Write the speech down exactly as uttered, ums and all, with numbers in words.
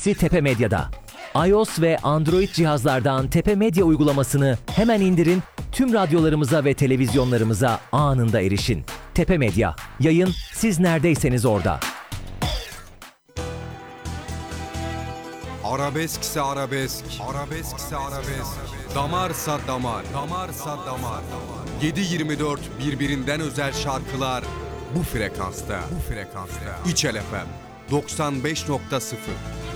hepsi Tepe Medya'da. iOS ve Android cihazlardan Tepe Medya uygulamasını hemen indirin, tüm radyolarımıza ve televizyonlarımıza anında erişin. Tepe Medya, yayın siz neredeyseniz orada. Arabeskse arabesk, arabeskse arabesk, damarsa damar, damarsa damar. yedi yirmi dört birbirinden özel şarkılar bu frekansta, bu frekansta. İçel F M doksan beş nokta sıfır.